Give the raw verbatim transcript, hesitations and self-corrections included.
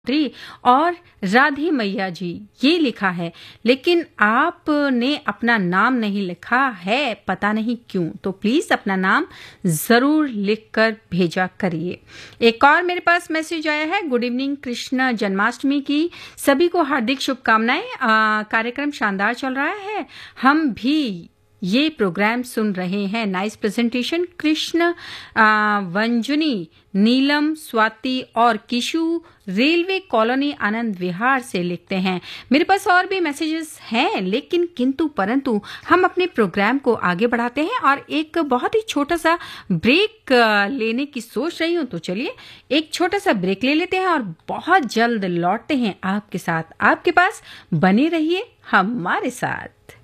री और राधे मैया जी ये लिखा है, लेकिन आपने अपना नाम नहीं लिखा है, पता नहीं क्यों। तो प्लीज अपना नाम जरूर लिखकर भेजा करिए। एक और मेरे पास मैसेज आया है। गुड इवनिंग, कृष्ण जन्माष्टमी की सभी को हार्दिक शुभकामनाएं। आ, कार्यक्रम शानदार चल रहा है, हम भी ये प्रोग्राम सुन रहे हैं। Nice presentation. कृष्ण आ, वंजुनी, नीलम, स्वाति और किशु रेलवे कॉलोनी आनंद विहार से लिखते हैं। मेरे पास और भी मैसेजेस हैं, लेकिन किंतु परंतु हम अपने प्रोग्राम को आगे बढ़ाते हैं और एक बहुत ही छोटा सा ब्रेक लेने की सोच रही हूं। तो चलिए एक छोटा सा ब्रेक ले लेते हैं और बहुत जल्द लौटते हैं आपके साथ। आपके पास बने रहिए हमारे साथ।